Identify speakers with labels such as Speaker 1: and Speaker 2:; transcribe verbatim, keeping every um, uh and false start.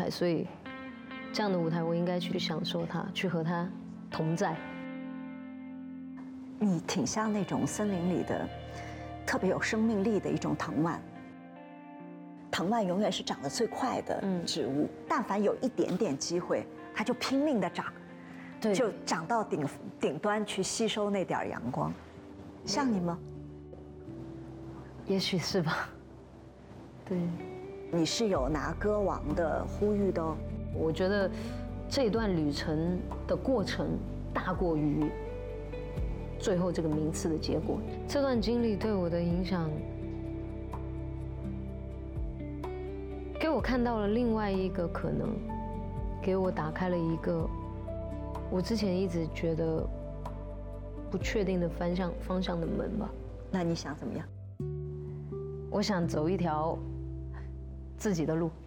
Speaker 1: 台，所以这样的舞台我应该去享受它，去和它同在。
Speaker 2: 你挺像那种森林里的特别有生命力的一种藤蔓。藤蔓永远是长得最快的植物，嗯、但凡有一点点机会，它就拼命的长，对，就长到顶顶端去吸收那点阳光。像你吗？
Speaker 1: 也许是吧。对，
Speaker 2: 你是有拿歌王的呼吁的哦。
Speaker 1: 我觉得这段旅程的过程大过于最后这个名次的结果。这段经历对我的影响，给我看到了另外一个可能，给我打开了一个我之前一直觉得不确定的方向方向的门吧。
Speaker 2: 那你想怎么样？
Speaker 1: 我想走一条自己的路。